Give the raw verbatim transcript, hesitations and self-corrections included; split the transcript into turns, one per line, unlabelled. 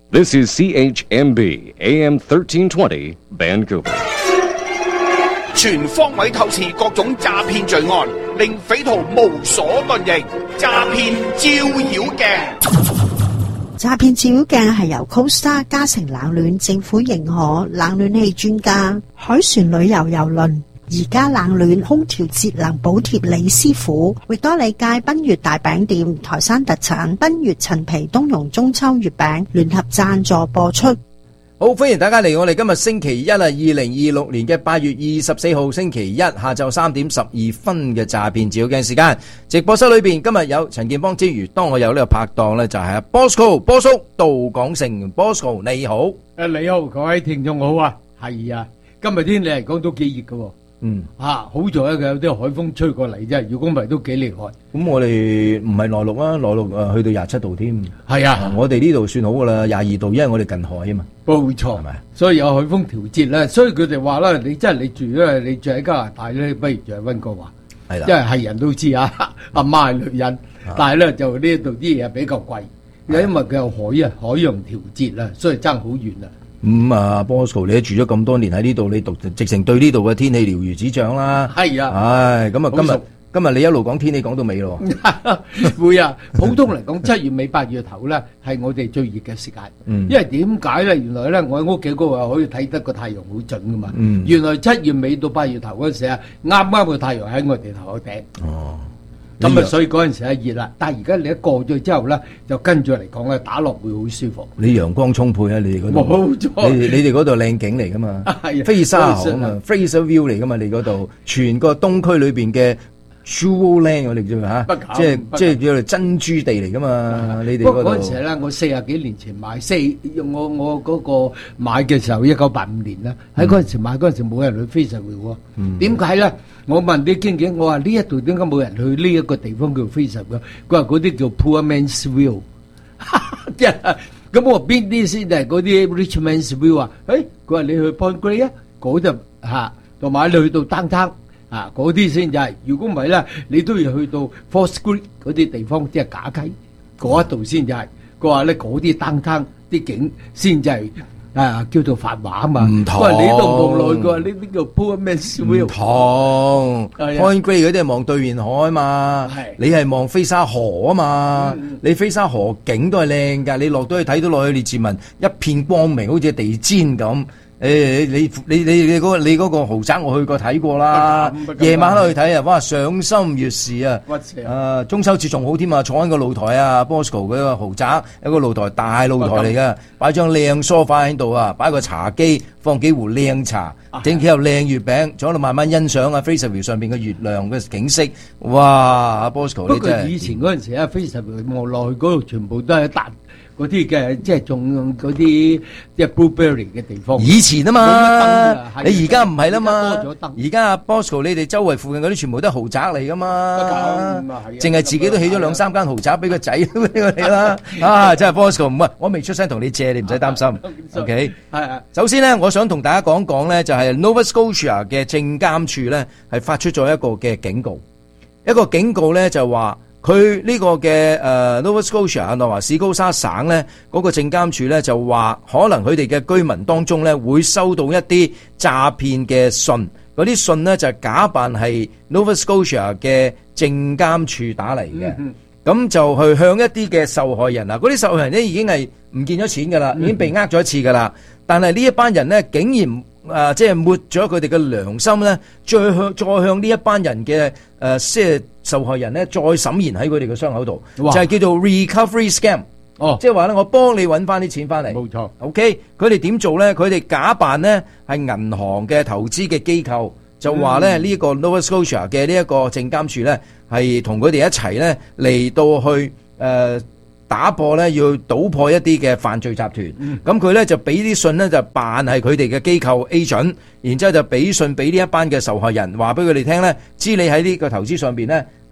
This is C H M B A M thirteen twenty Vancouver。
全方位透視各種詐騙罪案，令匪徒無所遁形。詐騙照妖鏡，
詐騙照妖鏡係由 Costa 嘉誠冷暖政府認可冷暖氣專家海船旅遊郵輪而家冷暖空調節能補貼李師傅，域多利街賓悅大餅店台山特產賓悅陳皮冬蓉中秋月餅聯合贊助播出。
好，歡迎大家嚟我哋今日星期一啊，二零二六年嘅八月二十四號星期一下晝三點十二分嘅詐騙照妖鏡時間。直播室裏邊今日有陳建邦之餘，當我有呢個拍檔呢，就係 Bosco 波叔杜廣成 Bosco 你好。
誒你好，各位聽眾好啊，係啊，今日天氣嚟講都幾熱㗎喎。
嗯，
啊，好在咧，佢有啲海風吹過嚟啫，如果唔係都幾厲害。
咁我哋唔係內陸啊，內陸誒去到廿七度添。
係啊，
我哋呢度算好噶啦，廿二度，因為我哋近海啊嘛。
冇錯，係咪？所以有海風調節咧，所以佢哋話咧，你真係你住咧，你住喺加拿大咧，不如住喺溫哥華。係啦，因為係人都知啊，阿媽係女人，但係咧就呢度啲嘢比較貴，因為佢有海啊，海洋調節啦，所以爭好遠啊。
咁啊 Bosco 你都住咗咁多年喺呢度，你讀直情對呢度嘅天氣了如指掌啦。
係啊，
唉，咁啊今日今日你一路講天氣講到尾咯。
會啊，普通嚟講七月尾八月頭咧係我哋最熱嘅時間。嗯，因為點解咧？原來咧我喺屋企嗰個可以睇得個太陽好準噶嘛。嗯，原來七月尾到八月頭嗰陣時啊，啱啱個太陽喺我哋頭頂。哦。咁啊，所以嗰陣時係熱啦，但係而家你一過咗之後咧，就跟住嚟講咧，打落會好舒服。
你陽光充沛啊！你哋嗰度，
冇錯，
你你哋嗰度靚景嚟噶嘛？係飛沙河啊嘛 ，Fraser View 嚟噶嘛？你嗰度全個東區裏邊嘅 Jewel Land 我哋叫嚇，即係即係叫做珍珠地嚟噶嘛？你哋嗰度。不過嗰陣時咧，我四十幾年前買四，我我嗰個買嘅時候一九八五年啦，喺嗰陣時買嗰陣時冇人去 Fraser View 喎。點解咧？我問啲經紀，我話呢一度點解冇人去呢一個地方叫 Fraser 嘅？佢話嗰啲叫 Poor Man's View。即係咁我話邊啲先係嗰啲 Rich Man's View 啊？誒，佢話你去 Point Grey 啊，嗰度嚇，同埋你去到 Downtown 啊，嗰啲先就係。如果唔係咧，你都要去到 Fourth Street 嗰啲地方，即係假雞嗰一度先就係。佢話咧嗰啲 Downtown 啲景先就係。啊，叫做繁華啊嘛，唔同。佢話你都望落去，佢話呢啲叫 Poor Man's View。唔同 ，Point Grey 嗰啲係望對面海啊嘛，你係望飛沙河啊嘛，嗯、你飛沙河景都係靚㗎，你落到去睇到落去列治文一片光明，好似地氈咁。誒、欸，你你你你嗰個你嗰個豪宅我去過睇過啦，夜晚都去睇啊，哇，賞心悅視啊！啊，中秋節仲好添啊，坐喺個露台啊 ，Bosco 嗰個豪宅有個露台大露台嚟噶，擺張靚梳化喺度啊，擺個茶几，放幾壺靚茶，整幾盒靚月餅，坐喺度慢慢欣賞啊 Fraser View 上邊嘅月亮嘅景色，哇！阿 Bosco 你真係。不過以前嗰陣時啊 Fraser View 望落去嗰度全部都係一笪。嗰啲嘅即係種嗰啲即係 blueberry 嘅地方。以前啊嘛，你而家唔係啦嘛。而家阿 Bosco 你哋周圍附近嗰啲全部都係豪宅嚟噶嘛，淨係自己都起咗兩三間豪宅俾個仔俾我哋啦。啊，真係 Bosco 唔係，我未出聲同你借，你唔使擔心。OK，係啊。首先咧，我想同大家講講咧，就係 Nova Scotia 嘅證監處咧係發出咗一個嘅警告，一個警告咧就話。佢呢個嘅誒 Nova Scotia 諾華士高沙省咧嗰個證監處咧就話，可能佢哋嘅居民當中咧會收到一啲詐騙嘅信，嗰啲信咧就假扮係 Nova Scotia 嘅證監處打嚟嘅，咁、嗯、就去向一啲嘅受害人啊，嗰啲受害人咧已經係唔見咗錢噶啦，嗯、已經被呃咗一次噶啦，但係呢一班人咧竟然。誒、呃，即係抹咗佢哋嘅良心咧，再向再向呢一班人嘅誒、呃，即係受害人咧，再審言喺佢哋嘅傷口度，就係叫做 recovery scam。哦，即係話咧，我幫你揾翻啲錢翻嚟。冇錯。OK，佢哋點做咧？佢哋假扮咧係銀行嘅投資嘅機構，就話咧呢、嗯、個 Nova Scotia 嘅呢一個證監處咧係同佢哋一齊咧嚟到去誒。呃打破咧，要搗破一啲嘅犯罪集團。咁佢咧就俾啲信咧，就扮係佢哋嘅機構 agent，然之後就俾信俾呢一班嘅受害人，話俾佢哋聽咧，知你喺呢個投資上邊咧